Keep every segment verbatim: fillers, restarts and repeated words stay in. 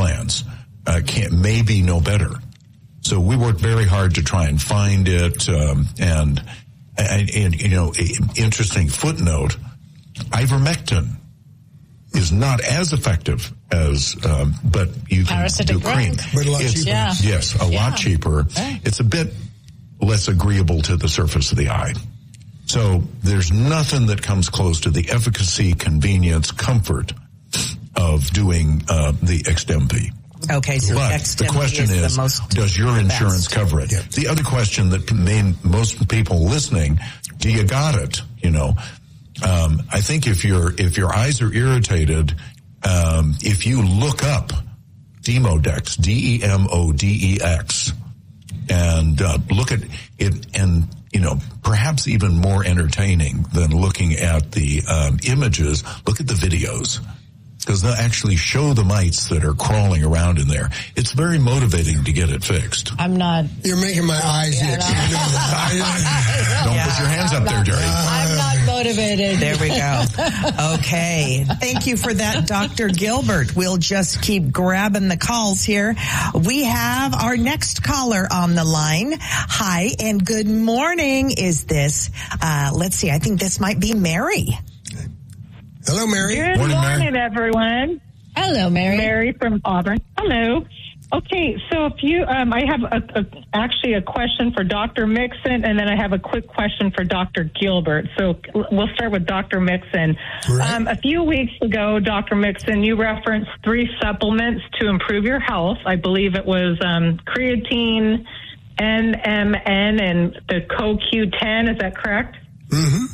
glands uh, can maybe know better. So we worked very hard to try and find it. Um, and, and, and, you know, interesting footnote, ivermectin is not as effective as, um, but you can Parasitic do cream. But a lot it's, cheaper. Yeah. Yes, a yeah. lot cheaper. Right. It's a bit less agreeable to the surface of the eye. So there's nothing that comes close to the efficacy, convenience, comfort of doing uh, the Xdemvy. Okay, so But Xdemvy the question is, is, the most does your insurance best. cover it? Yeah. The other question that main, most people listening, do you got it? You know, um, I think if your if your eyes are irritated, um, if you look up Demodex, D E M O D E X, and uh, look at it, and you know, perhaps even more entertaining than looking at the um, images, look at the videos. Because they'll actually show the mites that are crawling around in there. It's very motivating to get it fixed. I'm not. You're making my eyes Yeah, itch. no. You know that. Don't Yeah. put your hands up there, Jerry. I'm not motivated. There we go. Okay. Thank you for that, Doctor Gilbert. We'll just keep grabbing the calls here. We have our next caller on the line. Hi, and good morning. Is this, uh, let's see, I think this might be Mary. Hello, Mary. Good Morning, morning, Mary. everyone. Hello, Mary. Mary from Auburn. Hello. Okay, so if you, um, I have a, a, actually a question for Doctor Mixon, and then I have a quick question for Doctor Gilbert. So we'll start with Doctor Mixon. Right. Um, a few weeks ago, Doctor Mixon, you referenced three supplements to improve your health. I believe it was um, creatine, N M N, and the C O Q ten. Is that correct? Mm-hmm.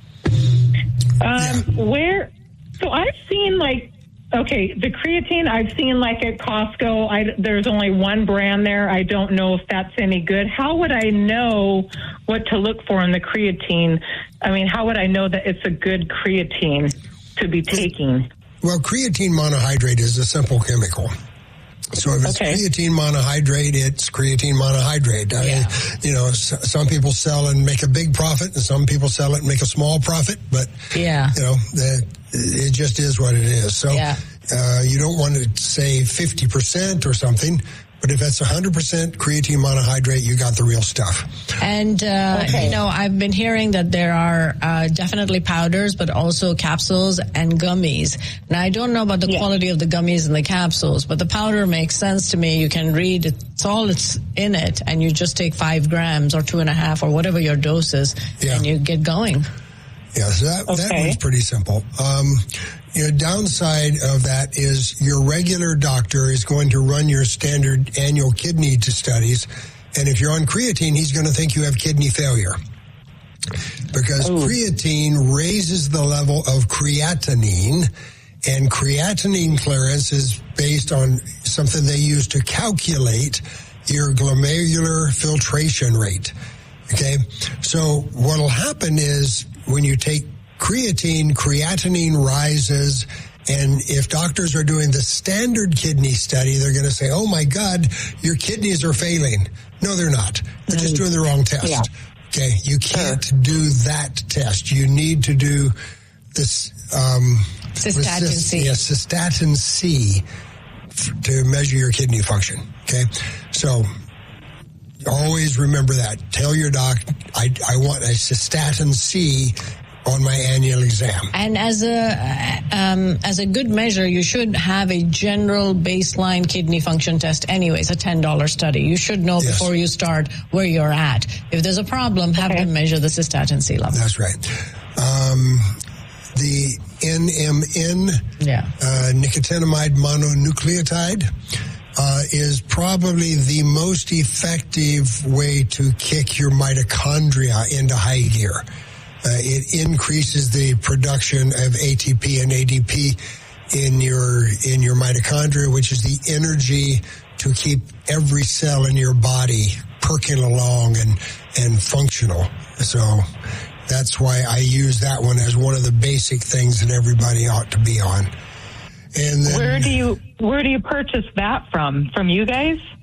Um, where, so I've seen like, okay, the creatine I've seen like at Costco, I, there's only one brand there. I don't know if that's any good. How would I know what to look for in the creatine? I mean, how would I know that it's a good creatine to be taking? Well, creatine monohydrate is a simple chemical. So if it's Okay. creatine monohydrate, it's creatine monohydrate. I Yeah. mean, you know, s- some people sell and make a big profit, and some people sell it and make a small profit. But Yeah. you know, that it just is what it is. So Yeah. uh, you don't want to say fifty percent or something. But if it's one hundred percent creatine monohydrate, you got the real stuff. And, uh, Okay. you know, I've been hearing that there are uh, definitely powders, but also capsules and gummies. Now, I don't know about the Yeah. quality of the gummies and the capsules, but the powder makes sense to me. You can read it's all it's in it, and you just take five grams or two and a half or whatever your dose is, Yeah. and you get going. Yeah, so that, that Okay. one's pretty simple. Um, you know, downside of that is your regular doctor is going to run your standard annual kidney studies, and if you're on creatine, he's going to think you have kidney failure. Because creatine raises the level of creatinine, and creatinine clearance is based on something they use to calculate your glomerular filtration rate. Okay, so what'll happen is when you take creatine, creatinine rises, and if doctors are doing the standard kidney study, they're going to say, oh my God, your kidneys are failing. No, they're not. They're just doing the wrong test. Yeah. Okay, you can't do that test. You need to do this, um, Cystatin resist- C. Yeah, cystatin C f- to measure your kidney function. Okay, so always remember that. Tell your doc, I, I want a cystatin C on my annual exam. And as a um, as a good measure, you should have a general baseline kidney function test anyways, a ten dollars study. You should know Yes. before you start where you're at. If there's a problem, have Okay. them measure the cystatin C level. That's right. Um, the N M N, Yeah. uh, nicotinamide mononucleotide, uh, is probably the most effective way to kick your mitochondria into high gear. Uh, it increases the production of A T P and A D P in your in your mitochondria, which is the energy to keep every cell in your body perking along and and functional. So that's why I use that one as one of the basic things that everybody ought to be on. And then, Where do you where do you purchase that from? From you guys?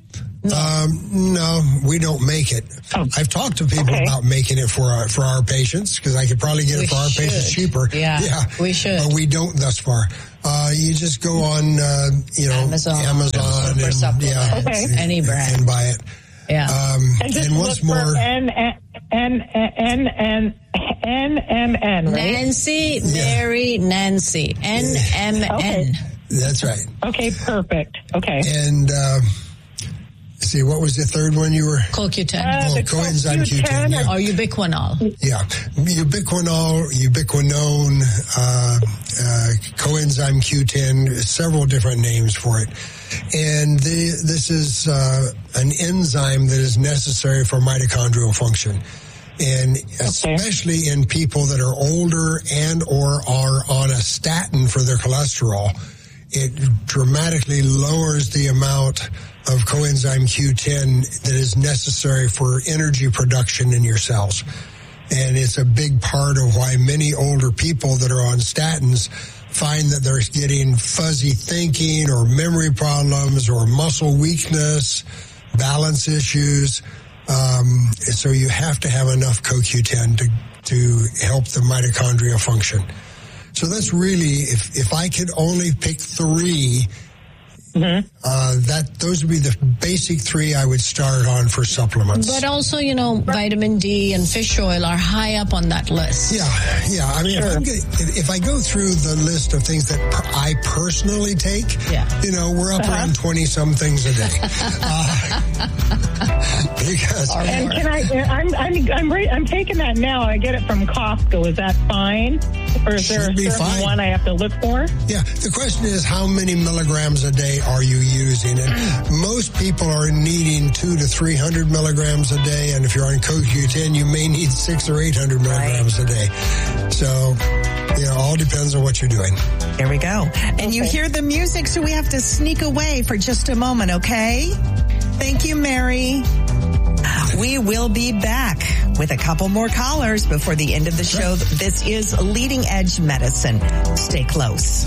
Um, no, we don't make it. Oh. I've talked to people Okay. about making it for our, for our patients because I could probably get We it for our should. patients cheaper. Yeah, we should. But we don't thus far. Uh, you just go on, uh, you know, Amazon. Amazon For and, supplements. yeah, Okay. and, Any brand. and buy it. Yeah. Um, And just and look what's for more, N N N N N N M N, right? Nancy, Mary, Nancy. N M N. Okay. that's right. Okay, perfect. Okay. And, uh, see, what was the third one you were? C O Q ten. Uh, Oh, the coenzyme Q ten. Yeah. Or ubiquinol. Yeah, ubiquinol, ubiquinone, uh, uh, coenzyme Q ten, several different names for it. And the, this is uh, an enzyme that is necessary for mitochondrial function. And especially in people that are older and or are on a statin for their cholesterol, it dramatically lowers the amount of coenzyme Q ten that is necessary for energy production in your cells. And it's a big part of why many older people that are on statins find that they're getting fuzzy thinking or memory problems or muscle weakness, balance issues. Um, so you have to have enough C O Q ten to, to help the mitochondria function. So that's really, if, if I could only pick three, Mm-hmm. uh, that those would be the basic three I would start on for supplements. But also, you know, vitamin D and fish oil are high up on that list. Yeah, yeah. I mean, Sure. if, I'm getting, if, if I go through the list of things that per, I personally take, Yeah. you know, we're up Uh-huh. around twenty some things a day. uh, because And can I? I'm I'm I'm re- I'm taking that now. I get it from Costco. Is that fine, or is there Should a be certain fine. one I have to look for? yeah, the question is how many milligrams a day are you using? And most people are needing two to three hundred milligrams a day, and if you're on C O Q ten, you may need six or eight hundred milligrams a day. So, you know, all depends on what you're doing. There we go. And you hear the music, so we have to sneak away for just a moment, okay? Thank you, Mary. We will be back with a couple more callers before the end of the show. This is Leading Edge Medicine. Stay close.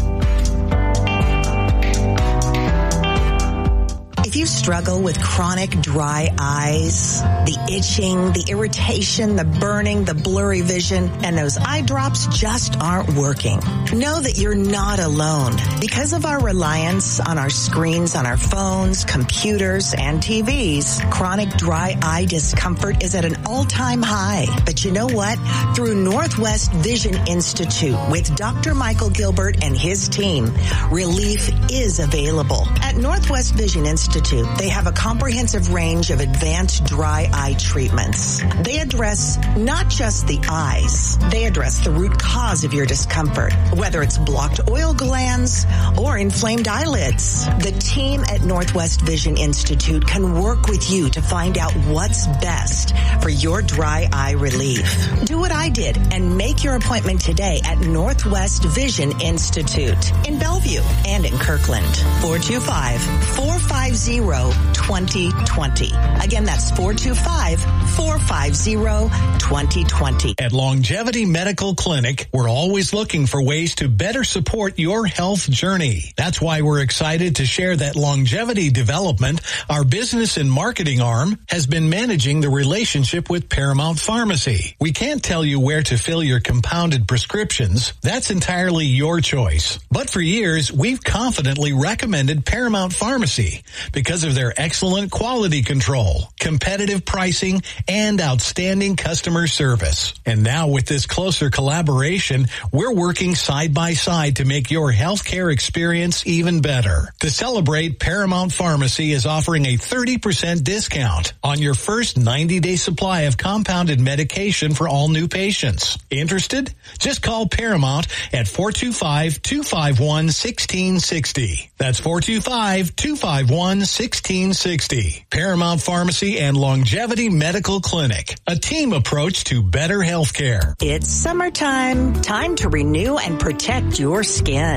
If you struggle with chronic dry eyes, the itching, the irritation, the burning, the blurry vision, and those eye drops just aren't working, know that you're not alone. Because of our reliance on our screens, on our phones, computers, and T Vs, chronic dry eye discomfort is at an all-time high. But you know what? Through Northwest Vision Institute with Doctor Michael Gilbert and his team, relief is available. At Northwest Vision Institute, they have a comprehensive range of advanced dry eye treatments. They address not just the eyes, they address the root cause of your discomfort, whether it's blocked oil glands or inflamed eyelids. The team at Northwest Vision Institute can work with you to find out what's best for your dry eye relief. Do what I did and make your appointment today at Northwest Vision Institute in Bellevue and in Kirkland. four two five, four five zero, two zero two zero. Again, that's four two five, four five zero, two zero two zero. At Longevity Medical Clinic, we're always looking for ways to better support your health journey. That's why we're excited to share that Longevity Development, our business and marketing arm, has been managing the relationship with Paramount Pharmacy. We can't tell you where to fill your compounded prescriptions. That's entirely your choice. But for years, we've confidently recommended Paramount Pharmacy because of their excellent quality control, competitive pricing, and outstanding customer service. And now with this closer collaboration, we're working side by side to make your healthcare experience even better. To celebrate, Paramount Pharmacy is offering a thirty percent discount on your first ninety day supply of compounded medication for all new patients. Interested? Just call Paramount at four two five, two five one, one six six zero. That's four two five, two five one, one six six zero. Paramount Pharmacy and Longevity Medical Clinic, a team approach to better health care. It's summertime. Time to renew and protect your skin.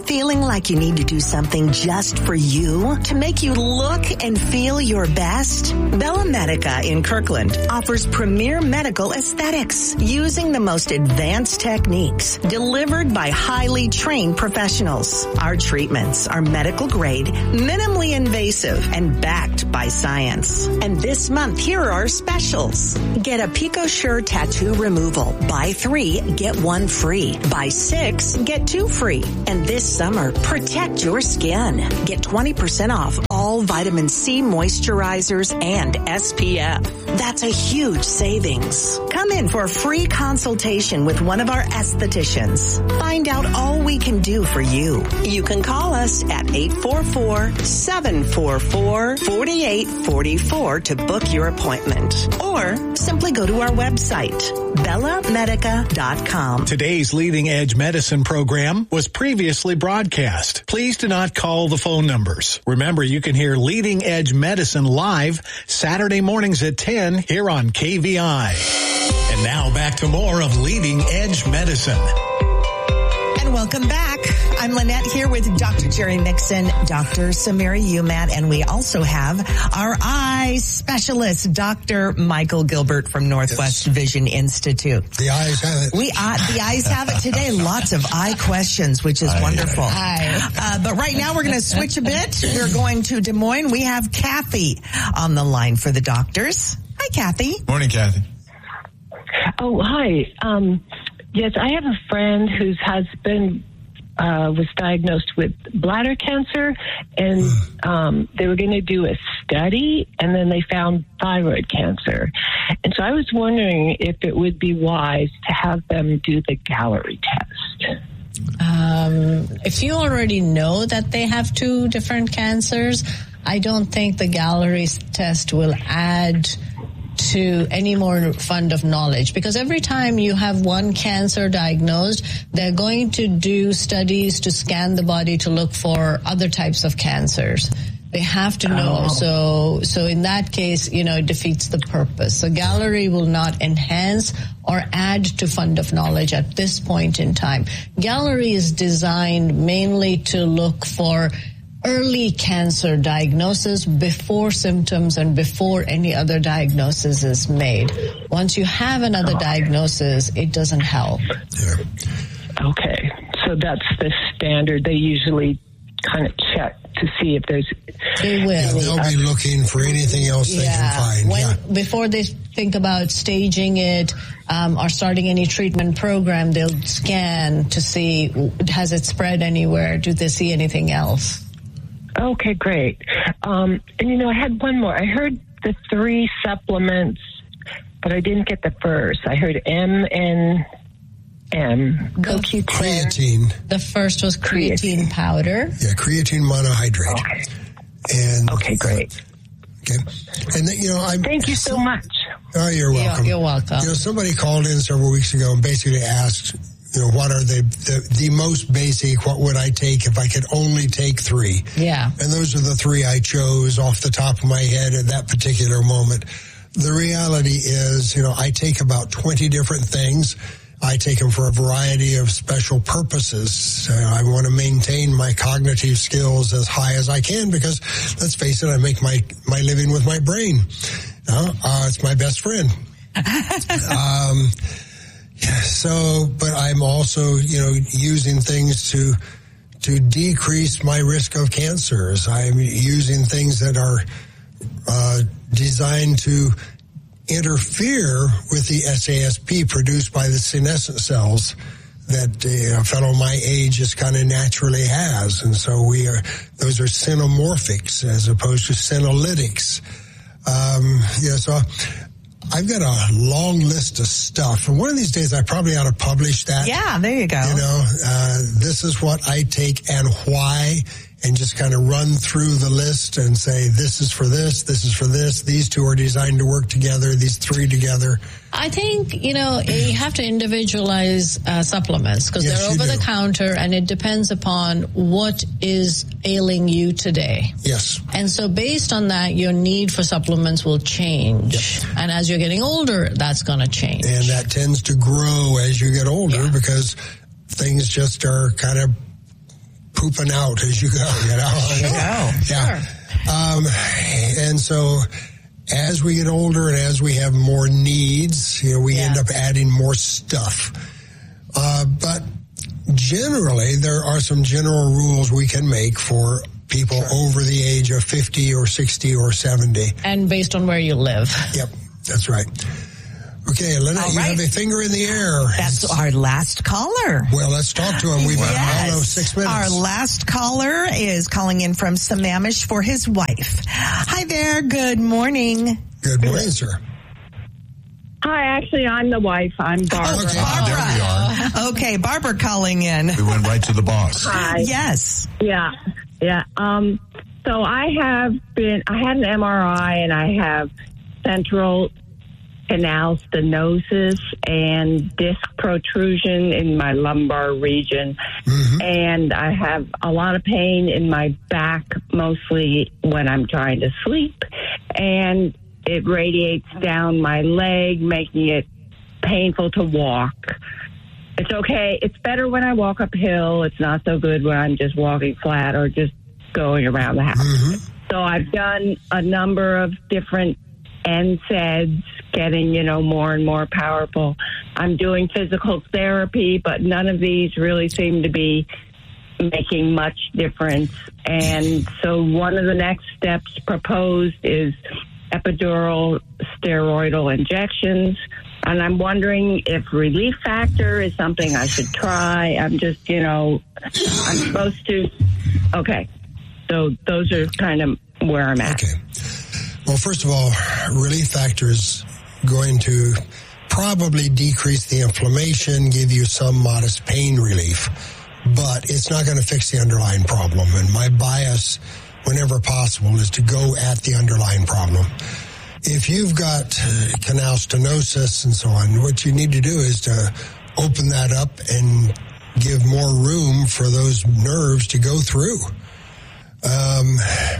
Feeling like you need to do something just for you to make you look and feel your best? Bella Medica in Kirkland offers premier medical aesthetics using the most advanced techniques delivered by highly trained professionals. Our treatments are medical grade, minimally invasive, and backed by science. And this month, here are our specials. Get a PicoSure tattoo removal. Buy three, get one free. Buy six, get two free. And this summer, protect your skin. Get twenty percent off all vitamin C moisturizers and S P F. That's a huge savings. Come in for a free consultation with one of our estheticians. Find out all we can do for you. You can call us at eight four four, seven four four, four eight four four to book your appointment. Or simply go to our website, bella medica dot com. Today's Leading Edge Medicine program was previously broadcast. Please do not call the phone numbers. Remember, you can hear Leading Edge Medicine live Saturday mornings at ten here on K V I. And now back to more of Leading Edge Medicine. And welcome back. I'm Lynette here with Doctor Jerry Mixon, Doctor Samira Umat, and we also have our eye specialist, Doctor Michael Gilbert from Northwest yes. Vision Institute. The eyes have it. We uh, the eyes have it today. Lots of eye questions, which is aye, wonderful. Aye. Uh, but right now we're going to switch a bit. We're going to Des Moines. We have Kathy on the line for the doctors. Hi, Kathy. Morning, Kathy. Oh, hi. Um, yes, I have a friend whose husband uh, was diagnosed with bladder cancer, and um, they were going to do a study, and then they found thyroid cancer. And so I was wondering if it would be wise to have them do the Galleri test. Um, if you already know that they have two different cancers, I don't think the Galleri test will add to any more fund of knowledge, because every time you have one cancer diagnosed, they're going to do studies to scan the body to look for other types of cancers. They have to know. Oh. So, so in that case, you know, it defeats the purpose. So Galleri will not enhance or add to fund of knowledge at this point in time. Galleri is designed mainly to look for early cancer diagnosis before symptoms and before any other diagnosis is made. Once you have another oh. diagnosis, it doesn't help. Yeah. Okay. So that's the standard. They usually kind of check to see if there's... They will. Yeah, they'll be looking for anything else yeah. they can find. When, yeah. Before they think about staging it um, or starting any treatment program, they'll scan to see, has it spread anywhere? Do they see anything else? Okay, great. Um, and, you know, I had one more. I heard the three supplements, but I didn't get the first. I heard M N M, CoQ ten. Creatine. The first was creatine, creatine powder. Yeah, creatine monohydrate. Okay. And, okay, great. Okay. And, you know, I'm... Thank you so much. Oh, you're welcome. You're, you're welcome. You know, somebody called in several weeks ago and basically asked... You know, what are the, the the most basic, what would I take if I could only take three? Yeah. And those are the three I chose off the top of my head at that particular moment. The reality is, you know, I take about twenty different things. I take them for a variety of special purposes. Uh, I want to maintain my cognitive skills as high as I can because, let's face it, I make my, my living with my brain. Uh, uh, it's my best friend. um Yeah, so, but I'm also, you know, using things to, to decrease my risk of cancers. I'm using things that are, uh, designed to interfere with the S A S P produced by the senescent cells that uh, a fellow my age just kind of naturally has. And so we are, those are xenomorphics as opposed to senolytics. Um, yeah, so, I've got a long list of stuff, and one of these days I probably ought to publish that. Yeah, there you go. You know, uh, this is what I take and why, and just kind of run through the list and say, this is for this, this is for this, these two are designed to work together, these three together. I think, you know, you have to individualize uh, supplements because yes, they're over the counter and it depends upon what is ailing you today. Yes. And so based on that, your need for supplements will change. Yep. And as you're getting older, that's going to change. And that tends to grow as you get older yeah. because things just are kind of pooping out as you go, you know? Sure. Yeah. Um, and so as we get older and as we have more needs, you know, we Yeah. end up adding more stuff. Uh, but generally, there are some general rules we can make for people over the age of fifty or sixty or seventy. And based on where you live. Yep, that's right. Okay, Lynette, All you right. have a finger in the air. That's our last caller. Well, let's talk to him. We've got, I don't know, Yes. six minutes. Our last caller is calling in from Sammamish for his wife. Hi there. Good morning. Good morning, sir. Hi, actually, I'm the wife. I'm Barbara. Okay. Ah, there we are. Okay, Barbara calling in. We went right to the boss. Hi. Yes. Yeah, yeah. Um, so I have been. I had an M R I, and I have central canal stenosis and disc protrusion in my lumbar region, Mm-hmm. and I have a lot of pain in my back, mostly when I'm trying to sleep, and it radiates down my leg, making it painful to walk. It's okay. It's better when I walk uphill. It's not so good when I'm just walking flat or just going around the house. Mm-hmm. So I've done a number of different N SAIDs, getting, you know, more and more powerful. I'm doing physical therapy, but none of these really seem to be making much difference. And so one of the next steps proposed is epidural steroidal injections. And I'm wondering if Relief Factor is something I should try. I'm just, you know, I'm supposed to. Okay. So those are kind of where I'm at. Okay. Well, first of all, Relief Factor is going to probably decrease the inflammation, give you some modest pain relief, but it's not going to fix the underlying problem. And my bias, whenever possible, is to go at the underlying problem. If you've got uh, canal stenosis and so on, what you need to do is to open that up and give more room for those nerves to go through. Um,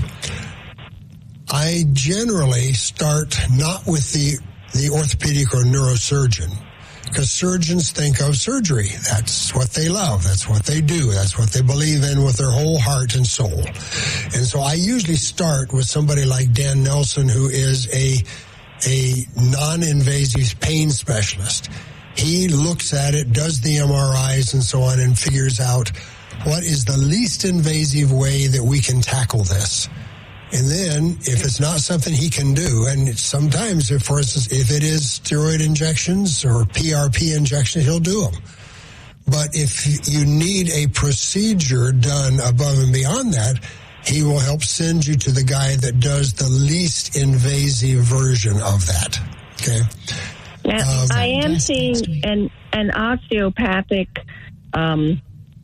I generally start not with the, the orthopedic or neurosurgeon, because surgeons think of surgery. That's what they love. That's what they do. That's what they believe in with their whole heart and soul. And so I usually start with somebody like Dan Nelson, who is a, a non-invasive pain specialist. He looks at it, does the M R Is and so on, and figures out what is the least invasive way that we can tackle this. And then, if it's not something he can do, and it's sometimes, if, for instance, if it is steroid injections or P R P injections, he'll do them. But if you need a procedure done above and beyond that, he will help send you to the guy that does the least invasive version of that. Okay? Now, Um, I am seeing an, an osteopathic, um,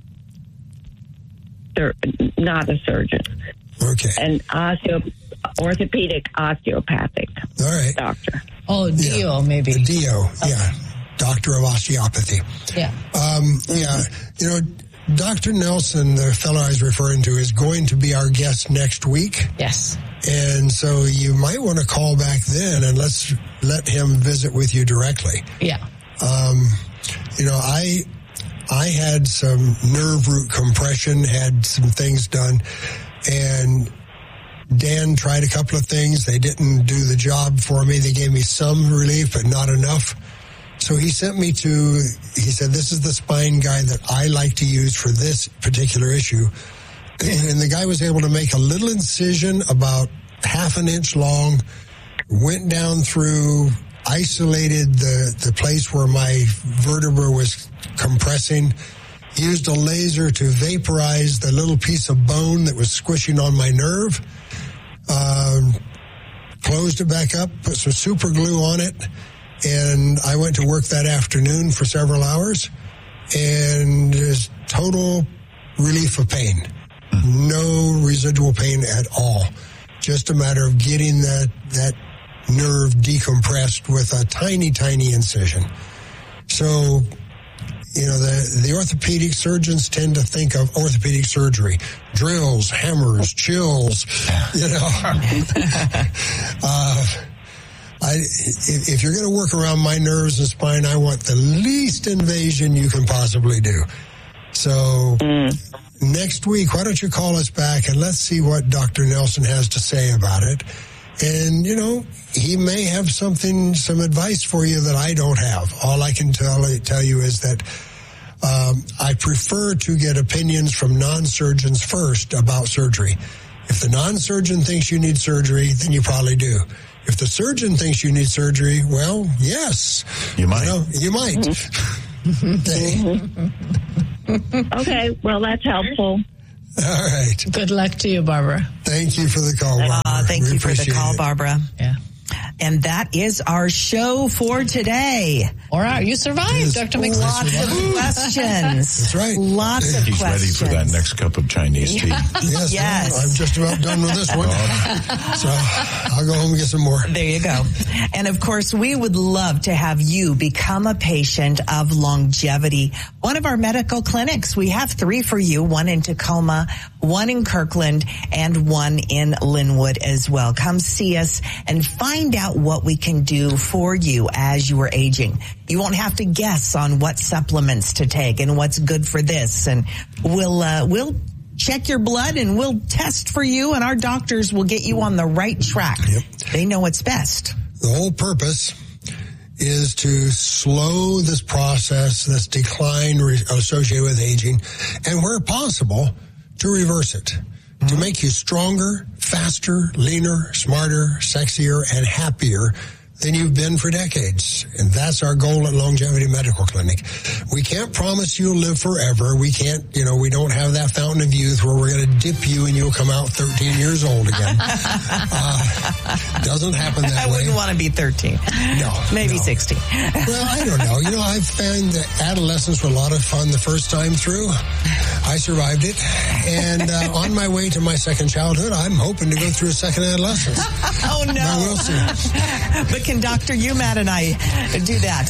sur- not a surgeon, Okay. an osteo- orthopedic osteopathic All right. doctor. Oh, Dio, maybe. The Dio, yeah. Doctor of Osteopathy. Yeah. Um, yeah, you know, Doctor Nelson, the fellow I was referring to, is going to be our guest next week. Yes. And so you might want to call back then and let's let him visit with you directly. Yeah. Um, you know, I, I had some nerve root compression, had some things done, and Dan tried a couple of things. They didn't do the job for me. They gave me some relief, but not enough. So he sent me to, he said, this is the spine guy that I like to use for this particular issue. And the guy was able to make a little incision about half an inch long, went down through, isolated the, the place where my vertebra was compressing, used a laser to vaporize the little piece of bone that was squishing on my nerve, um, closed it back up, put some super glue on it, and I went to work that afternoon for several hours, and there's total relief of pain. No residual pain at all. Just a matter of getting that, that nerve decompressed with a tiny, tiny incision. So, you know, the, the orthopedic surgeons tend to think of orthopedic surgery, drills, hammers, chills, you know. uh, I, if, if you're going to work around my nerves and spine, I want the least invasion you can possibly do. So, next week, why don't you call us back and let's see what Doctor Nelson has to say about it. And, you know, he may have something, some advice for you that I don't have. All I can tell, tell you is that um, I prefer to get opinions from non-surgeons first about surgery. If the non-surgeon thinks you need surgery, then you probably do. If the surgeon thinks you need surgery, well, yes. You might. You know, you might. Mm-hmm. Okay, well, that's helpful. All right. Good luck to you, Barbara. Thank you for the call, Barbara. Uh, thank we you for the call, it. Barbara. Yeah. And that is our show for today. All right, you survived, Doctor McSween. Lots of questions. That's right. Lots of He's questions. ready for that next cup of Chinese tea. Yes, Yes. well, I'm just about done with this one. So I'll go home and get some more. There you go. And of course, we would love to have you become a patient of Longevity, one of our medical clinics. We have three for you, one in Tacoma, one in Kirkland, and one in Linwood as well. Come see us and find out what we can do for you as you are aging. You won't have to guess on what supplements to take and what's good for this. And we'll, uh, we'll check your blood and we'll test for you, and our doctors will get you on the right track. Yep. They know what's best. The whole purpose is to slow this process, this decline re- associated with aging, and where possible, to reverse it. Mm-hmm. To make you stronger, faster, leaner, smarter, sexier, and happier than you've been for decades. And that's our goal at Longevity Medical Clinic. We can't promise you'll live forever. We can't, you know, we don't have that fountain of youth where we're going to dip you and you'll come out thirteen years old again. uh, doesn't happen that I way. wouldn't want to be thirteen. No. Maybe no. sixty. Well, I don't know. You know, I found that adolescence was a lot of fun the first time through. I survived it. And uh, on my way to my second childhood, I'm hoping to go through a second adolescence. Oh, no. Now we'll see. But can Doctor Umat and I do that?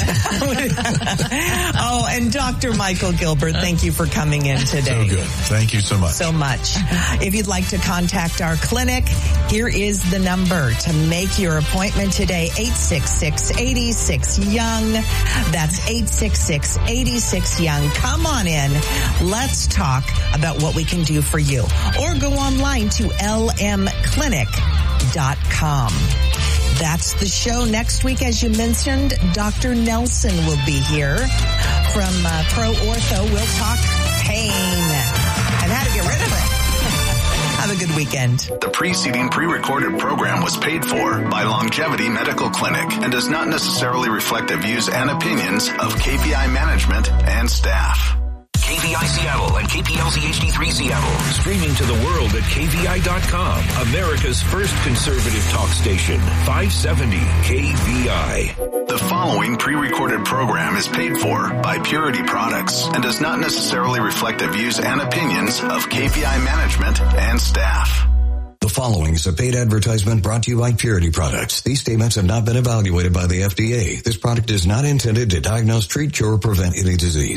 Oh, and Doctor Michael Gilbert, thank you for coming in today. So good. Thank you so much. So much. If you'd like to contact our clinic, here is the number to make your appointment today, eight six six, eight six, young. That's eight six six, eight six, young. Come on in. Let's talk about what we can do for you. Or go online to l m clinic dot com. That's the show. Next week, as you mentioned, Doctor Nelson will be here from uh, Pro Ortho. We'll talk pain and how to get rid of it. Have a good weekend. The preceding pre-recorded program was paid for by Longevity Medical Clinic and does not necessarily reflect the views and opinions of K P I management and staff. K V I Seattle and K P L Z H D three Seattle. Streaming to the world at K V I dot com. America's first conservative talk station. five seventy K V I. The following pre-recorded program is paid for by Purity Products and does not necessarily reflect the views and opinions of K P I management and staff. The following is a paid advertisement brought to you by Purity Products. These statements have not been evaluated by the F D A. This product is not intended to diagnose, treat, cure, or prevent any disease.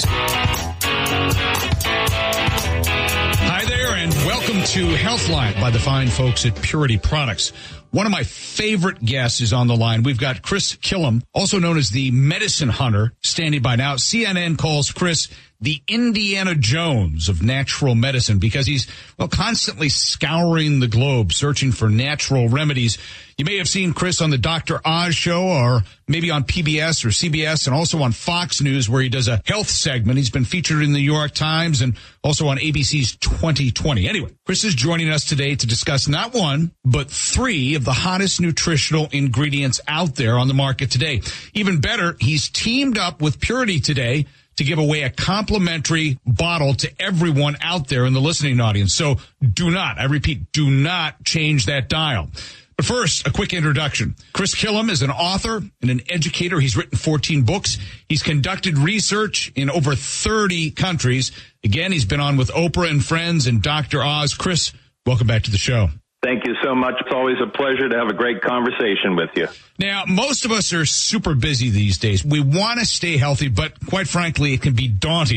Hi there, and welcome to Healthline by the fine folks at Purity Products. One of my favorite guests is on the line. We've got Chris Killam, also known as the Medicine Hunter, standing by now. C N N calls Chris the Indiana Jones of natural medicine because he's, well, constantly scouring the globe, searching for natural remedies. You may have seen Chris on the Doctor Oz show or maybe on P B S or C B S and also on Fox News where he does a health segment. He's been featured in the New York Times and also on A B C's twenty twenty. Anyway, Chris is joining us today to discuss not one, but three of the hottest nutritional ingredients out there on the market today. Even better, he's teamed up with Purity today to give away a complimentary bottle to everyone out there in the listening audience. So do not, I repeat, do not change that dial. But first, a quick introduction. Chris Killam is an author and an educator. He's written fourteen books. He's conducted research in over thirty countries. Again, he's been on with Oprah and Friends and Doctor Oz. Chris, welcome back to the show. Thank you so much. It's always a pleasure to have a great conversation with you. Now, most of us are super busy these days. We want to stay healthy, but quite frankly, it can be daunting.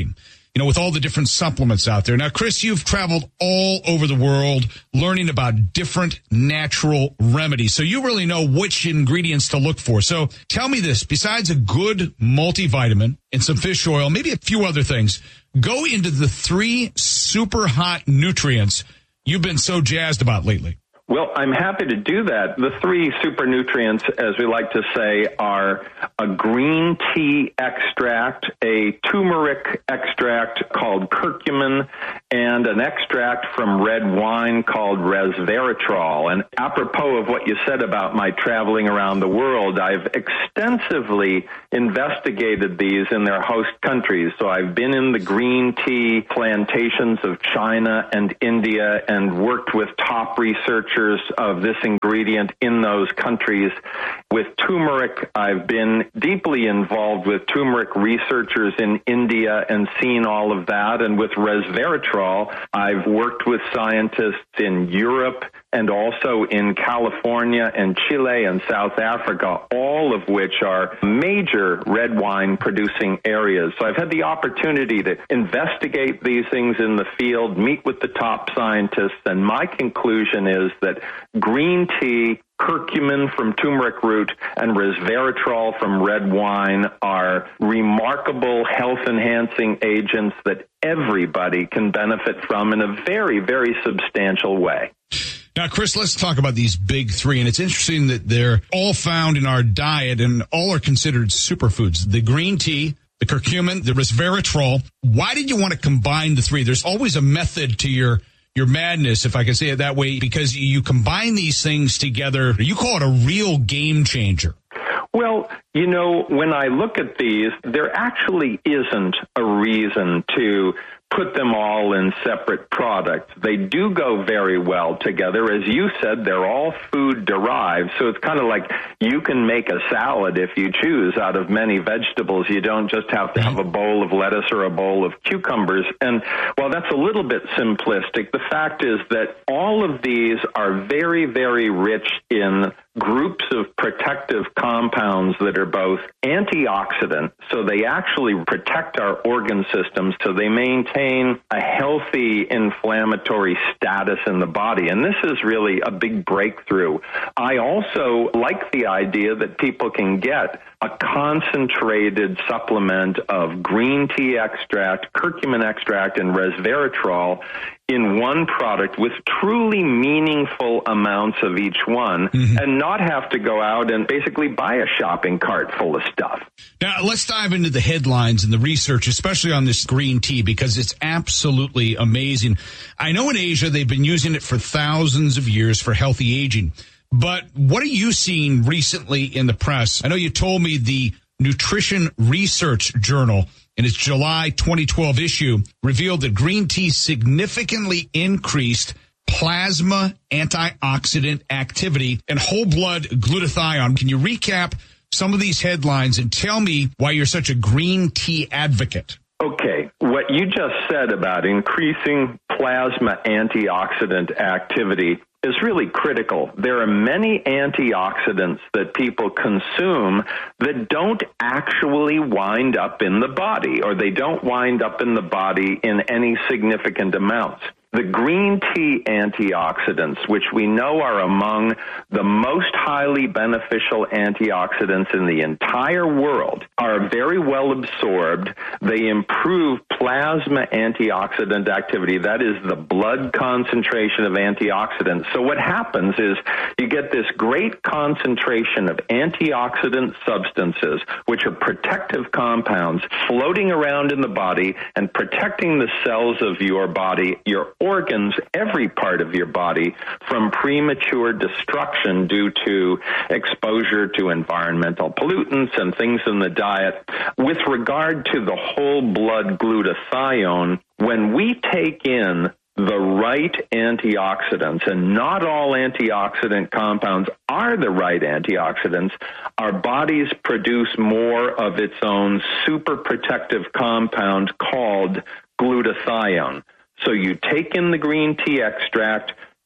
you know, with all the different supplements out there. Now, Chris, you've traveled all over the world learning about different natural remedies. So you really know which ingredients to look for. So tell me this, besides a good multivitamin and some fish oil, maybe a few other things, go into the three super hot nutrients you've been so jazzed about lately. Well, I'm happy to do that. The three super nutrients, as we like to say, are a green tea extract, a turmeric extract called curcumin, and an extract from red wine called resveratrol. And apropos of what you said about my traveling around the world, I've extensively investigated these in their host countries. So I've been in the green tea plantations of China and India and worked with top researchers of this ingredient in those countries. With turmeric, I've been deeply involved with turmeric researchers in India and seen all of that. And with resveratrol, I've worked with scientists in Europe and also in California and Chile and South Africa, all of which are major red wine producing areas. So I've had the opportunity to investigate these things in the field, meet with the top scientists, and my conclusion is that green tea, curcumin from turmeric root, and resveratrol from red wine are remarkable health-enhancing agents that everybody can benefit from in a very, very substantial way. Now, Chris, let's talk about these big three. And it's interesting that they're all found in our diet and all are considered superfoods. The green tea, the curcumin, the resveratrol. Why did you want to combine the three? There's always a method to your your madness, if I can say it that way, because you combine these things together. You call it a real game changer. Well, you know, when I look at these, there actually isn't a reason to put them all in separate products. They do go very well together. As you said, they're all food derived. So it's kind of like you can make a salad if you choose out of many vegetables. You don't just have to have a bowl of lettuce or a bowl of cucumbers. And while that's a little bit simplistic, the fact is that all of these are very, very rich in groups of protective compounds that are both antioxidant, so they actually protect our organ systems, so they maintain a healthy inflammatory status in the body. And this is really a big breakthrough. I also like the idea that people can get a concentrated supplement of green tea extract, curcumin extract, and resveratrol in one product with truly meaningful amounts of each one, mm-hmm. and not have to go out and basically buy a shopping cart full of stuff. Now, let's dive into the headlines and the research, especially on this green tea, because it's absolutely amazing. I know in Asia they've been using it for thousands of years for healthy aging. But what are you seeing recently in the press? I know you told me the Nutrition Research Journal in its July twenty twelve issue revealed that green tea significantly increased plasma antioxidant activity and whole blood glutathione. Can you recap some of these headlines and tell me why you're such a green tea advocate? Okay, what you just said about increasing plasma antioxidant activity is really critical. There are many antioxidants that people consume that don't actually wind up in the body, or they don't wind up in the body in any significant amounts. The green tea antioxidants, which we know are among the most highly beneficial antioxidants in the entire world, are very well absorbed. They improve plasma antioxidant activity. That is the blood concentration of antioxidants. So what happens is you get this great concentration of antioxidant substances, which are protective compounds, floating around in the body and protecting the cells of your body, your organs, every part of your body, from premature destruction due to exposure to environmental pollutants and things in the diet. With regard to the whole blood glutathione, when we take in the right antioxidants, and not all antioxidant compounds are the right antioxidants, our bodies produce more of its own super protective compound called glutathione. So you take in the green tea extract,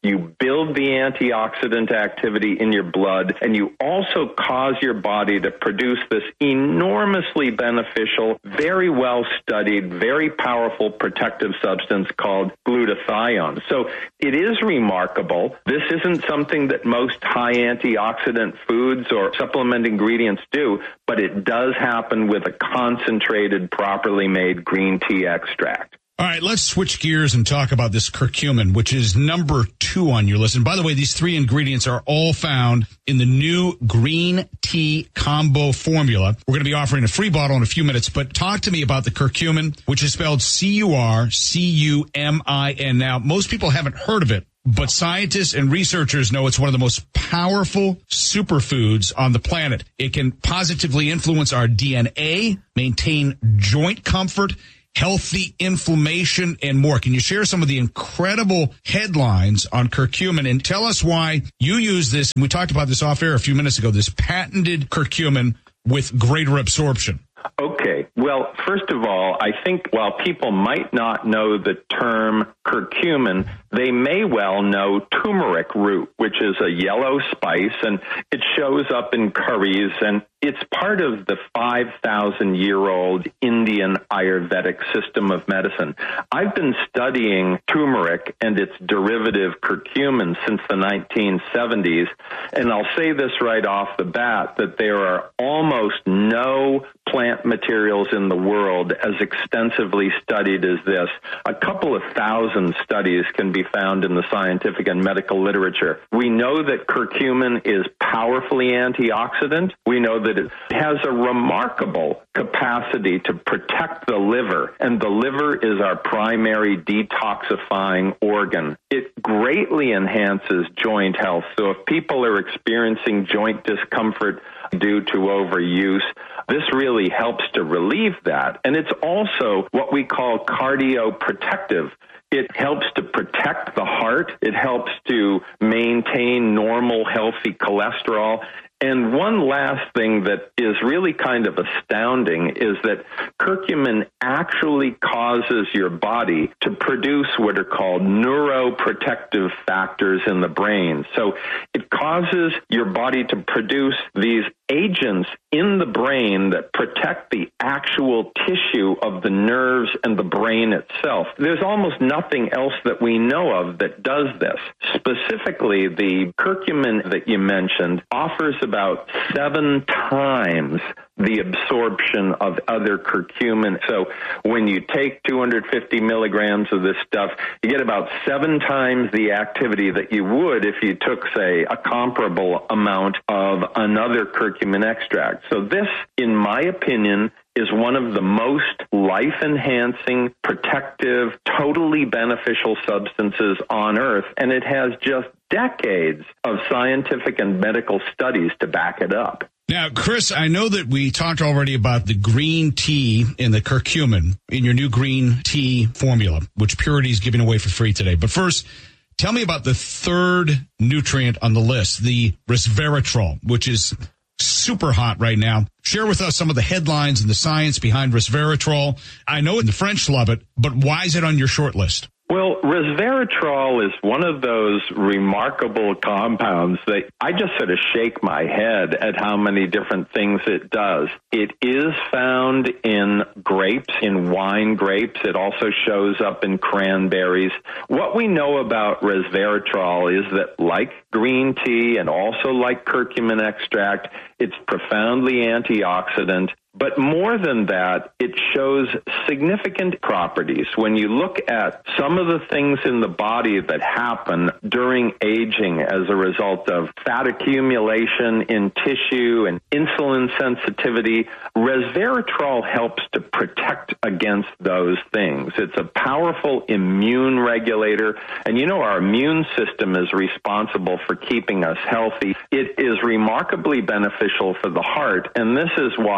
you build the antioxidant activity in your blood, and you also cause your body to produce this enormously beneficial, very well studied, very powerful protective substance called glutathione. So it is remarkable. This isn't something that most high antioxidant foods or supplement ingredients do, but it does happen with a concentrated, properly made green tea extract. All right, let's switch gears and talk about this curcumin, which is number two on your list. And by the way, these three ingredients are all found in the new green tea combo formula. We're going to be offering a free bottle in a few minutes, but talk to me about the curcumin, which is spelled C U R C U M I N. Now, most people haven't heard of it, but scientists and researchers know it's one of the most powerful superfoods on the planet. It can positively influence our D N A, maintain joint comfort, healthy inflammation, and more. Can you share some of the incredible headlines on curcumin and tell us why you use this? We talked about this off air a few minutes ago, this patented curcumin with greater absorption. Okay. Well, first of all, I think while people might not know the term curcumin, they may well know turmeric root, which is a yellow spice, and it shows up in curries, and it's part of the five thousand year old Indian Ayurvedic system of medicine. I've been studying turmeric and its derivative curcumin since the nineteen seventies, and I'll say this right off the bat, that there are almost no plant materials in the world as extensively studied as this. A couple of thousand studies can be found in the scientific and medical literature. We know that curcumin is powerfully antioxidant. We know that it has a remarkable capacity to protect the liver, and the liver is our primary detoxifying organ. It greatly enhances joint health. So if people are experiencing joint discomfort due to overuse, this really helps to relieve that. And it's also what we call cardioprotective. It helps to protect the heart. It helps to maintain normal, healthy cholesterol. And one last thing that is really kind of astounding is that curcumin actually causes your body to produce what are called neuroprotective factors in the brain. So it causes your body to produce these agents in the brain that protect the actual tissue of the nerves and the brain itself. There's almost nothing else that we know of that does this. Specifically, the curcumin that you mentioned offers about seven times the absorption of other curcumin. So when you take two hundred fifty milligrams of this stuff, you get about seven times the activity that you would if you took, say, a comparable amount of another curcumin extract. So this, in my opinion, is one of the most life-enhancing, protective, totally beneficial substances on Earth, and it has just decades of scientific and medical studies to back it up. Now, Chris, I know that we talked already about the green tea and the curcumin in your new green tea formula, which Purity is giving away for free today. But first, tell me about the third nutrient on the list, the resveratrol, which is super hot right now. Share with us some of the headlines and the science behind resveratrol. I know the French love it, but why is it on your short list? Well, resveratrol is one of those remarkable compounds that I just sort of shake my head at how many different things it does. It is found in grapes, in wine grapes. It also shows up in cranberries. What we know about resveratrol is that, like green tea and also like curcumin extract, it's profoundly antioxidant. But more than that, it shows significant properties. When you look at some of the things in the body that happen during aging as a result of fat accumulation in tissue and insulin sensitivity, resveratrol helps to protect against those things. It's a powerful immune regulator. And you know, our immune system is responsible for keeping us healthy. It is remarkably beneficial for the heart. And this is why it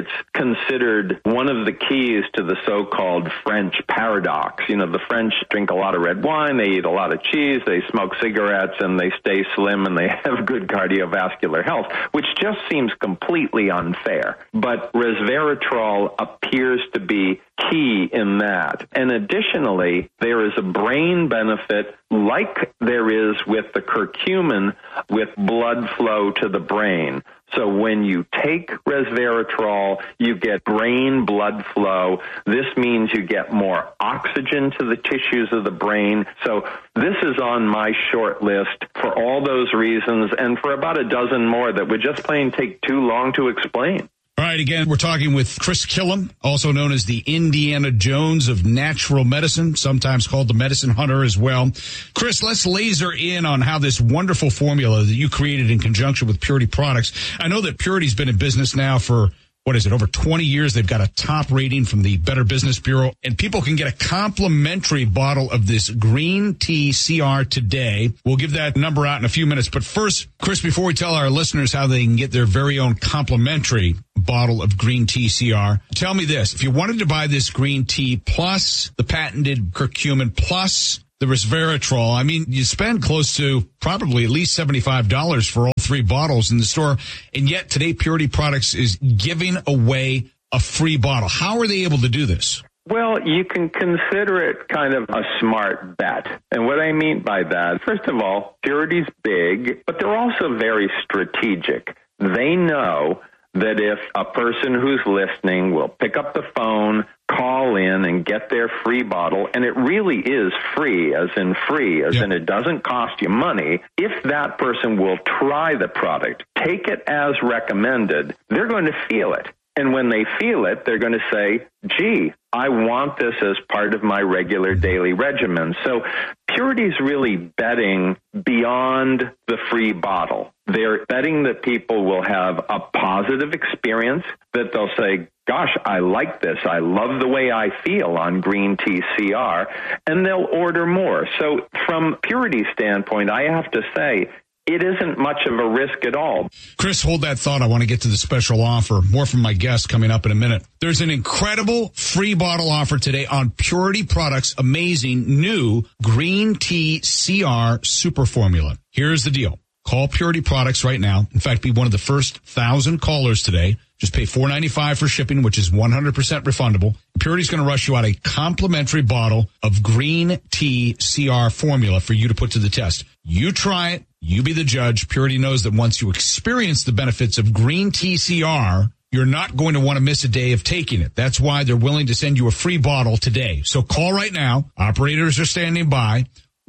it's considered one of the keys to the so-called French paradox. You know, the French drink a lot of red wine, they eat a lot of cheese, they smoke cigarettes, and they stay slim, and they have good cardiovascular health, which just seems completely unfair. But resveratrol appears to be key in that. And additionally, there is a brain benefit like there is with the curcumin with blood flow to the brain. So when you take resveratrol, you get brain blood flow. This means you get more oxygen to the tissues of the brain. So this is on my short list for all those reasons and for about a dozen more that would just plain take too long to explain. All right, again, we're talking with Chris Killam, also known as the Indiana Jones of natural medicine, sometimes called the medicine hunter as well. Chris, let's laser in on how this wonderful formula that you created in conjunction with Purity Products. I know that Purity's been in business now for, what is it, over twenty years. They've got a top rating from the Better Business Bureau, and people can get a complimentary bottle of this green tea C R today. We'll give that number out in a few minutes. But first, Chris, before we tell our listeners how they can get their very own complimentary bottle of green tea C R, tell me this. If you wanted to buy this green tea plus the patented curcumin plus the resveratrol, I mean, you spend close to probably at least seventy-five dollars for all three bottles in the store. And yet today Purity Products is giving away a free bottle. How are they able to do this? Well, you can consider it kind of a smart bet. And what I mean by that, first of all, Purity's big, but they're also very strategic. They know that if a person who's listening will pick up the phone, call in, and get their free bottle, and it really is free, as in free, as yep. in it doesn't cost you money, if that person will try the product, take it as recommended, they're going to feel it. And when they feel it, they're going to say, gee, I want this as part of my regular daily regimen. So Purity's really betting beyond the free bottle. They're betting that people will have a positive experience, that they'll say, gosh, I like this. I love the way I feel on green tea C R, and they'll order more. So from Purity's standpoint, I have to say, it isn't much of a risk at all. Chris, hold that thought. I want to get to the special offer. More from my guest coming up in a minute. There's an incredible free bottle offer today on Purity Products' amazing new green tea C R super formula. Here's the deal. Call Purity Products right now. In fact, be one of the first thousand callers today. Just pay four dollars and ninety-five cents for shipping, which is one hundred percent refundable. Purity's going to rush you out a complimentary bottle of green tea C R formula for you to put to the test. You try it. You be the judge. Purity knows that once you experience the benefits of green tea C R, you're not going to want to miss a day of taking it. That's why they're willing to send you a free bottle today. So call right now. Operators are standing by.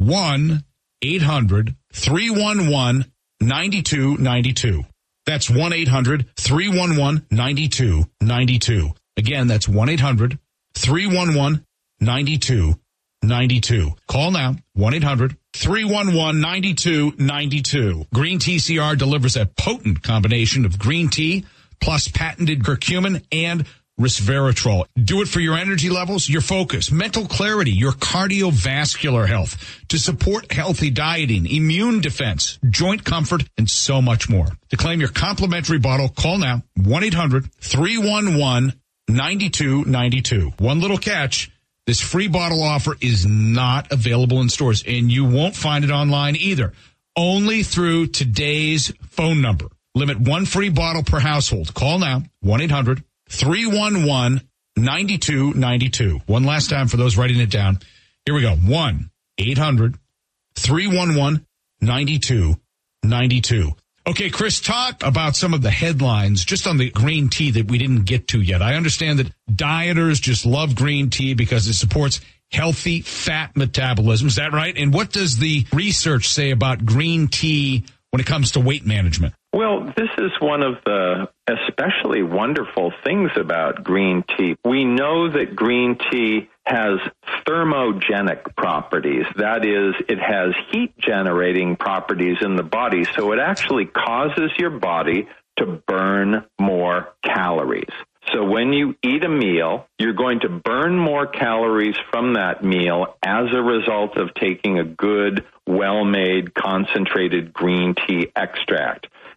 one eight hundred three one one nine two nine two. That's one eight hundred three one one nine two nine two. Again, that's one eight hundred three one one nine two nine two. Call now, one eight hundred three one one nine two nine two. Green Tea C R delivers a potent combination of green tea plus patented curcumin and resveratrol. Do it for your energy levels, your focus, mental clarity, your cardiovascular health, to support healthy dieting, immune defense, joint comfort, and so much more. To claim your complimentary bottle, call now, one eight hundred three one one nine two nine two. One little catch. This free bottle offer is not available in stores, and you won't find it online either. Only through today's phone number. Limit one free bottle per household. Call now, one eight hundred three one one nine two nine two. One last time for those writing it down. Here we go. one eight hundred three one one nine two nine two. Okay, Chris, talk about some of the headlines just on the green tea that we didn't get to yet. I understand that dieters just love green tea because it supports healthy fat metabolism. Is that right? And what does the research say about green tea when it comes to weight management? Well, this is one of the especially wonderful things about green tea. We know that green tea has thermogenic properties. That is, it has heat-generating properties in the body, so it actually causes your body to burn more calories. So when you eat a meal, you're going to burn more calories from that meal as a result of taking a good, well-made, concentrated green tea extract.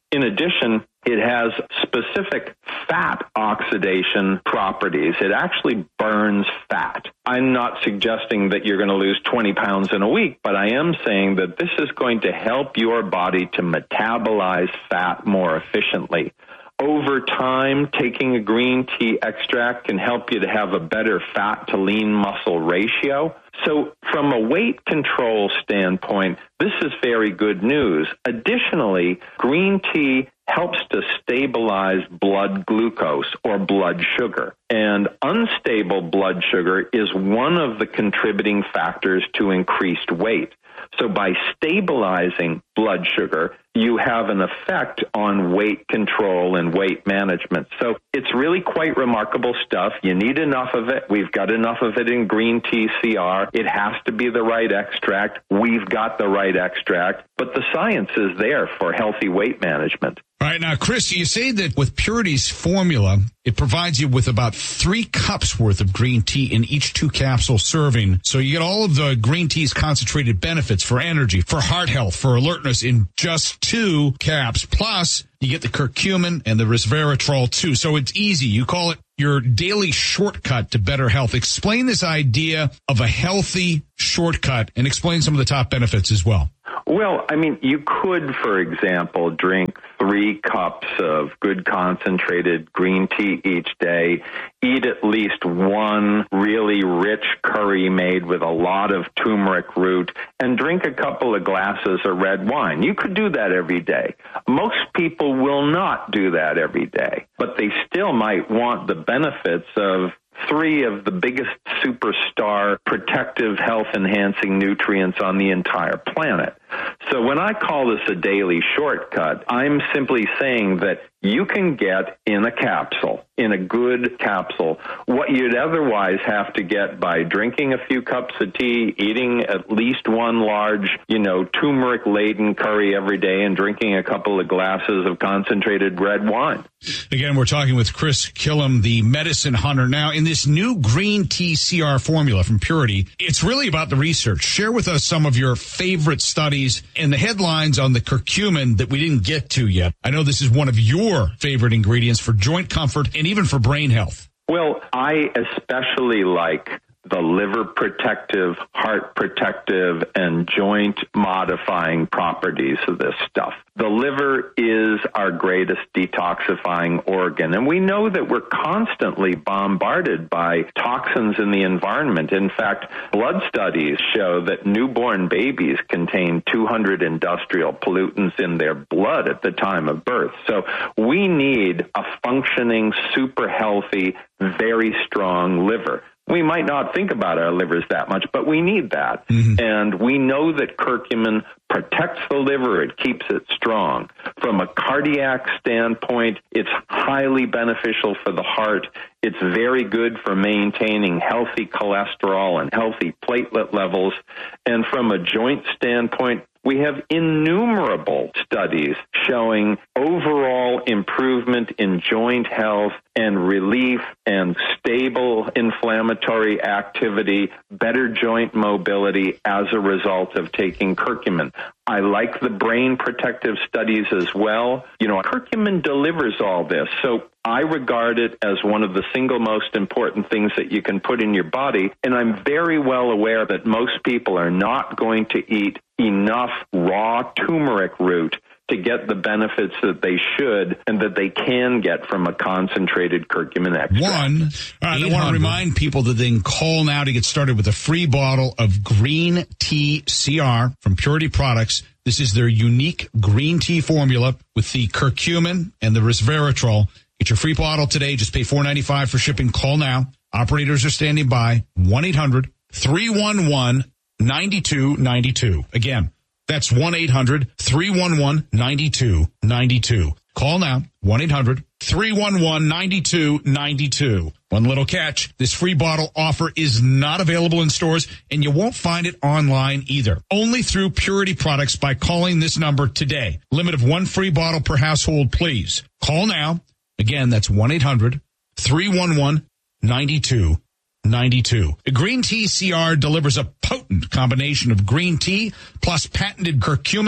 In addition, it has specific fat oxidation properties. It actually burns fat. I'm not suggesting that you're going to lose twenty pounds in a week, but I am saying that this is going to help your body to metabolize fat more efficiently. Over time, taking a green tea extract can help you to have a better fat to lean muscle ratio. So from a weight control standpoint, this is very good news. Additionally, green tea helps to stabilize blood glucose or blood sugar. And unstable blood sugar is one of the contributing factors to increased weight. So by stabilizing blood sugar, you have an effect on weight control and weight management. So it's really quite remarkable stuff. You need enough of it. We've got enough of it in green tea C R. It has to be the right extract. We've got the right extract. But the science is there for healthy weight management. All right. Now, Chris, you say that with Purity's formula, it provides you with about three cups worth of green tea in each two capsule serving. So you get all of the green tea's concentrated benefits for energy, for heart health, for alertness in just two caps. Plus, you get the curcumin and the resveratrol too. So it's easy. You call it your daily shortcut to better health. Explain this idea of a healthy shortcut and explain some of the top benefits as well. Well, I mean, you could, for example, drink three cups of good concentrated green tea each day, eat at least one really rich curry made with a lot of turmeric root, and drink a couple of glasses of red wine. You could do that every day. Most people will not do that every day, but they still might want the benefits of three of the biggest superstar protective health enhancing nutrients on the entire planet. So when I call this a daily shortcut, I'm simply saying that you can get in a capsule, in a good capsule, what you'd otherwise have to get by drinking a few cups of tea, eating at least one large, you know, turmeric-laden curry every day, and drinking a couple of glasses of concentrated red wine. Again, we're talking with Chris Killam, the medicine hunter. Now, in this new green tea C R formula from Purity, it's really about the research. Share with us some of your favorite studies and the headlines on the curcumin that we didn't get to yet. I know this is one of your favorite ingredients for joint comfort and even for brain health. Well, I especially like the liver protective, heart protective, and joint modifying properties of this stuff. The liver is our greatest detoxifying organ, and we know that we're constantly bombarded by toxins in the environment. In fact, blood studies show that newborn babies contain two hundred industrial pollutants in their blood at the time of birth. So we need a functioning, super healthy, very strong liver. We might not think about our livers that much, but we need that. Mm-hmm. And we know that curcumin protects the liver. It keeps it strong. From a cardiac standpoint, it's highly beneficial for the heart. It's very good for maintaining healthy cholesterol and healthy platelet levels. And from a joint standpoint, we have innumerable studies showing overall improvement in joint health and relief and stable inflammatory activity, better joint mobility as a result of taking curcumin. I like the brain protective studies as well. You know, curcumin delivers all this. So I regard it as one of the single most important things that you can put in your body. And I'm very well aware that most people are not going to eat enough raw turmeric root to get the benefits that they should and that they can get from a concentrated curcumin extract. One, uh, I want to remind people that they can call now to get started with a free bottle of green tea C R from Purity Products. This is their unique green tea formula with the curcumin and the resveratrol. Get your free bottle today. Just pay four dollars and ninety-five cents for shipping. Call now. Operators are standing by. one eight hundred three one one nine two nine two. Again, that's one eight hundred three one one nine two nine two. Call now, one eight hundred three one one nine two nine two. One little catch, this free bottle offer is not available in stores, and you won't find it online either. Only through Purity Products by calling this number today. Limit of one free bottle per household, please. Call now. Again, that's one eight hundred three one one nine two nine two. A green tea C R delivers a potent combination of green tea plus patented curcumin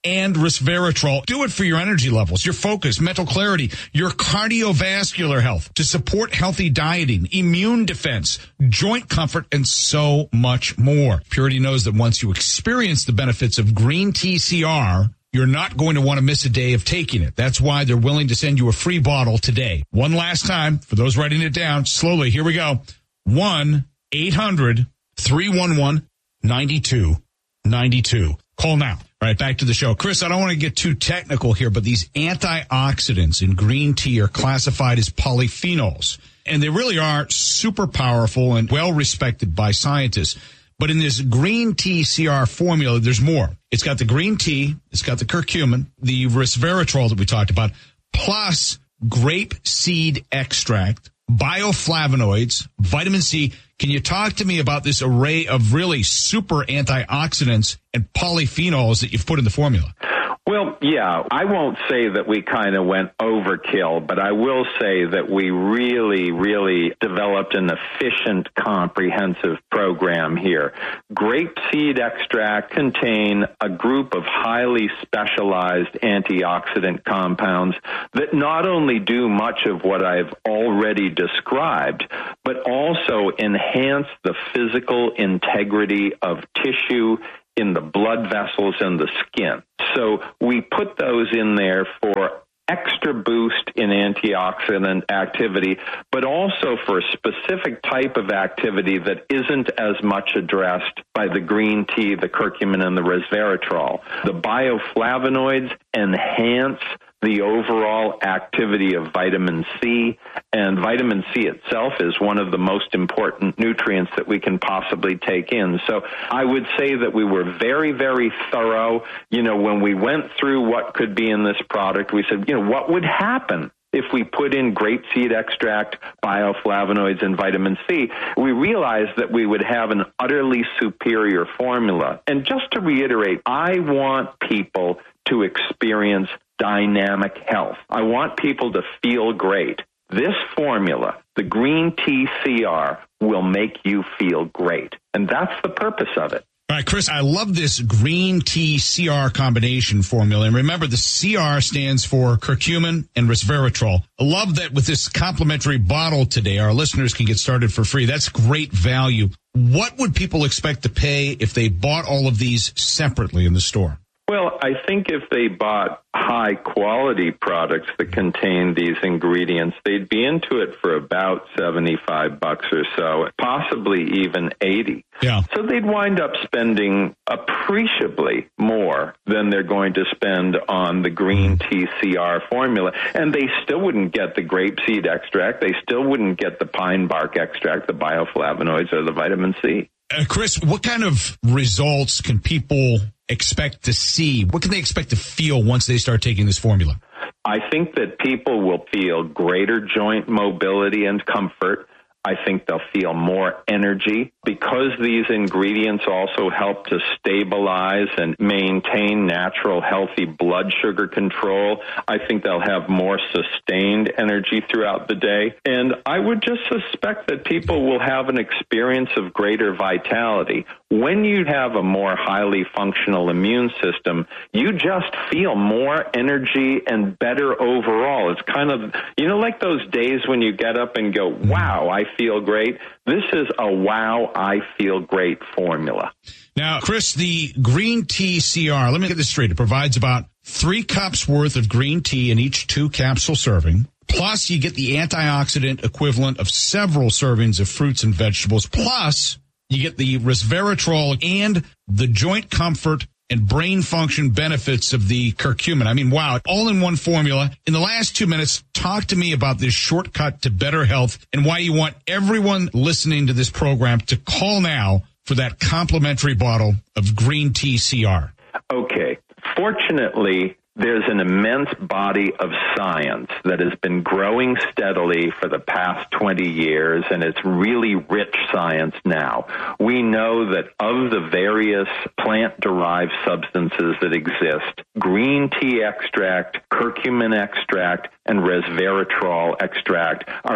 and resveratrol. Do it for your energy levels, your focus, mental clarity, your cardiovascular health, to support healthy dieting, immune defense, joint comfort, and so much more. Purity knows that once you experience the benefits of green tea C R, you're not going to want to miss a day of taking it. That's why they're willing to send you a free bottle today. One last time, for those writing it down, slowly, here we go. one eight hundred three one one nine two nine two. Call now. All right, back to the show. Chris, I don't want to get too technical here, but these antioxidants in green tea are classified as polyphenols, and they really are super powerful and well respected by scientists. But in this green tea C R formula, there's more. It's got the green tea, it's got the curcumin, the resveratrol that we talked about, plus grape seed extract, bioflavonoids, vitamin C. Can you talk to me about this array of really super antioxidants and polyphenols that you've put in the formula? Well, yeah, I won't say that we kind of went overkill, but I will say that we really, really developed an efficient, comprehensive program here. Grape seed extract contain a group of highly specialized antioxidant compounds that not only do much of what I've already described, but also enhance the physical integrity of tissue in the blood vessels and the skin. So we put those in there for extra boost in antioxidant activity, but also for a specific type of activity that isn't as much addressed by the green tea, the curcumin, and the resveratrol. The bioflavonoids enhance the overall activity of vitamin C, and vitamin C itself is one of the most important nutrients that we can possibly take in. So I would say that we were very, very thorough. You know, when we went through what could be in this product, we said, you know, what would happen if we put in grapeseed extract, bioflavonoids, and vitamin C? We realized that we would have an utterly superior formula. And just to reiterate, I want people to experience dynamic health. I want people to feel great. This formula, the green tea C R, will make you feel great. And that's the purpose of it. All right, Chris, I love this green tea C R combination formula. And remember, the C R stands for curcumin and resveratrol. I love that with this complimentary bottle today, our listeners can get started for free. That's great value. What would people expect to pay if they bought all of these separately in the store? Well, I think if they bought high-quality products that contain these ingredients, they'd be into it for about seventy-five bucks or so, possibly even eighty. Yeah. So they'd wind up spending appreciably more than they're going to spend on the green tea C R formula. And they still wouldn't get the grapeseed extract. They still wouldn't get the pine bark extract, the bioflavonoids, or the vitamin C. Uh, Chris, what kind of results can people expect to see? What can they expect to feel once they start taking this formula? I think that people will feel greater joint mobility and comfort. I think they'll feel more energy because these ingredients also help to stabilize and maintain natural, healthy blood sugar control. I think they'll have more sustained energy throughout the day. And I would just suspect that people will have an experience of greater vitality. When you have a more highly functional immune system, you just feel more energy and better overall. It's kind of, you know, like those days when you get up and go, wow, I feel great. This is a wow, I feel great formula. Now, Chris, the green tea C R, let me get this straight. It provides about three cups worth of green tea in each two capsule serving. Plus, you get the antioxidant equivalent of several servings of fruits and vegetables. Plus, you get the resveratrol and the joint comfort and brain function benefits of the curcumin. I mean, wow, all in one formula. In the last two minutes, talk to me about this shortcut to better health and why you want everyone listening to this program to call now for that complimentary bottle of green tea C R. Okay. Fortunately, there's an immense body of science that has been growing steadily for the past twenty years, and it's really rich science now. We know that of the various plant-derived substances that exist, green tea extract, curcumin extract, and resveratrol extract are at the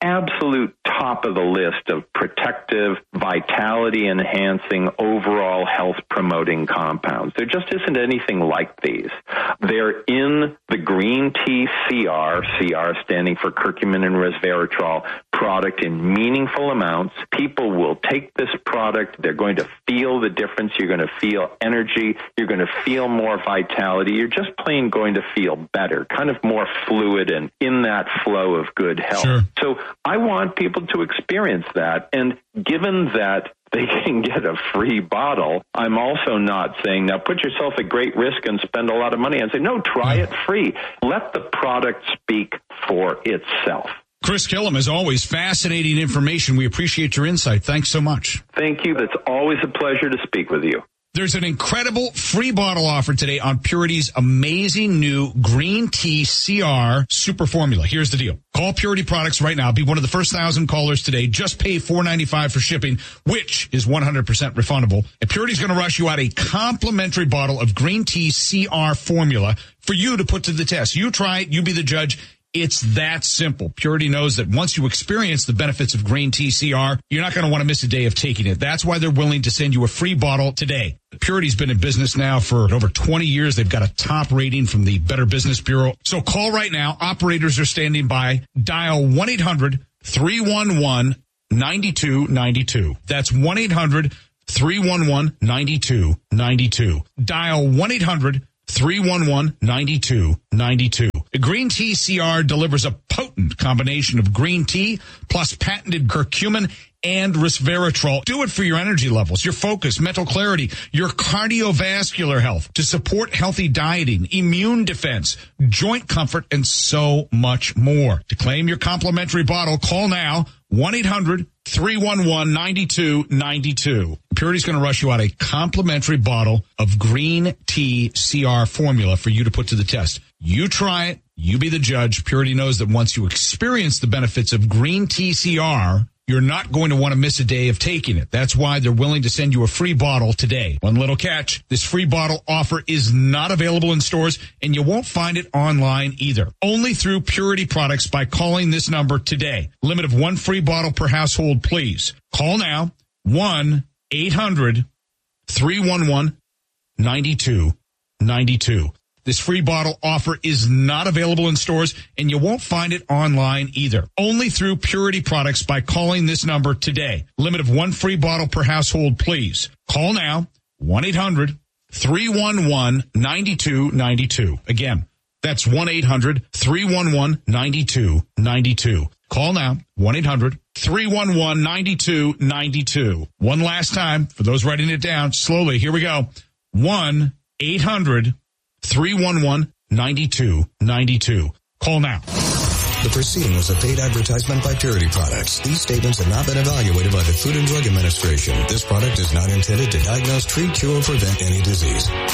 absolute top of the list of protective, vitality-enhancing, overall health-promoting compounds. There just isn't anything like these. They're in the green tea C R, C R standing for curcumin and resveratrol, product in meaningful amounts. People will take this product. They're going to feel the difference. You're going to feel energy. You're going to feel more vitality. You're just plain going to feel better, kind of more fluid and in that flow of good health. Sure. So I want people to experience that. And given that they can get a free bottle, I'm also not saying, now put yourself at great risk and spend a lot of money. I say, no, try it free. Let the product speak for itself. Chris Killam, as always, fascinating information. We appreciate your insight. Thanks so much. Thank you. It's always a pleasure to speak with you. There's an incredible free bottle offer today on Purity's amazing new Green Tea C R Super Formula. Here's the deal. Call Purity Products right now. Be one of the first thousand callers today. Just pay four dollars and ninety-five cents for shipping, which is one hundred percent refundable. And Purity's going to rush you out a complimentary bottle of Green Tea C R Formula for you to put to the test. You try it. You be the judge. It's that simple. Purity knows that once you experience the benefits of Green Tea C R, you're not going to want to miss a day of taking it. That's why they're willing to send you a free bottle today. Purity's been in business now for over twenty years. They've got a top rating from the Better Business Bureau. So call right now. Operators are standing by. Dial one eight hundred three one one nine two nine two. That's one eight hundred three one one nine two nine two. Dial one eight hundred three one one nine two nine two. The Green Tea C R delivers a potent combination of green tea plus patented curcumin and resveratrol. Do it for your energy levels, your focus, mental clarity, your cardiovascular health, to support healthy dieting, immune defense, joint comfort, and so much more. To claim your complimentary bottle, call now one eight hundred three one one nine two nine two. Purity's going to rush you out a complimentary bottle of Green Tea C R Formula for you to put to the test. You try it. You be the judge. Purity knows that once you experience the benefits of Green Tea C R, you're not going to want to miss a day of taking it. That's why they're willing to send you a free bottle today. One little catch, this free bottle offer is not available in stores, and you won't find it online either. Only through Purity Products by calling this number today. Limit of one free bottle per household, please. Call now, one eight hundred three one one nine two nine two. This free bottle offer is not available in stores, and you won't find it online either. Only through Purity Products by calling this number today. Limit of one free bottle per household, please. Call now, one eight hundred three one one nine two nine two. Again, that's one eight hundred three one one nine two nine two. Call now, one eight hundred three one one nine two nine two. One last time, for those writing it down, slowly, here we go. one eight hundred three one one nine two nine two. Call now. The proceeding was a paid advertisement by Purity Products. These statements have not been evaluated by the Food and Drug Administration. This product is not intended to diagnose, treat, cure, or prevent any disease.